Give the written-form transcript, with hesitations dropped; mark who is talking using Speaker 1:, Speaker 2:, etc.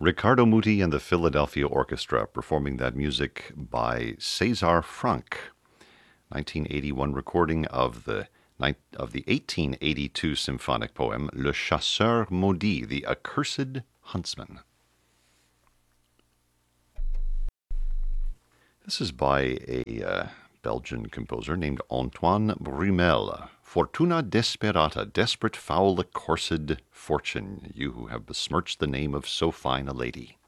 Speaker 1: Riccardo Muti and the Philadelphia Orchestra performing that music by César Franck, 1981 recording of the 1882 symphonic poem Le Chasseur Maudit, the Accursed Huntsman. This is by a Belgian composer named Antoine Brumel. Fortuna desperata, desperate foul accursed fortune, you who have besmirched the name of so fine a lady.